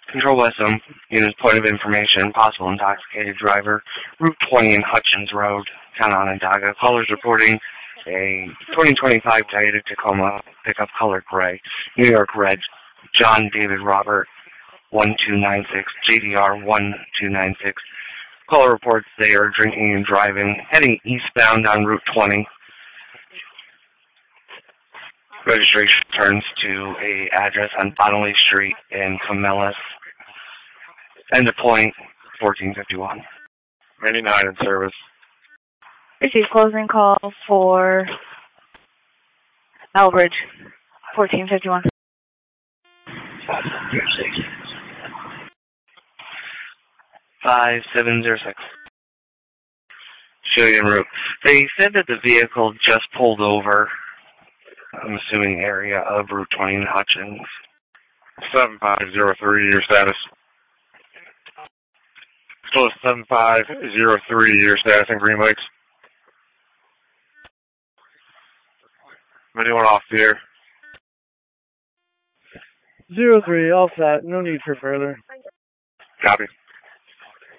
Control Westham, unit point of information, possible intoxicated driver, Route 20 and Hutchins Road, Town Onondaga. Callers reporting a 2025 Toyota Tacoma pickup color gray, New York red, John David Robert, 1296, JDR 1296. Caller reports they are drinking and driving, heading eastbound on Route 20. Registration turns to a address on Bonnelly Street in Camillus. End of point, 1451. 99 in service. Receive closing call for Elbridge, 1451. 5706. Show you en route. They said that the vehicle just pulled over, I'm assuming area of Route 20 in Hutchins. 7503, your status. Still 7503, your status in Green Lakes. Anyone off the air? 03, all set. No need for further. Copy.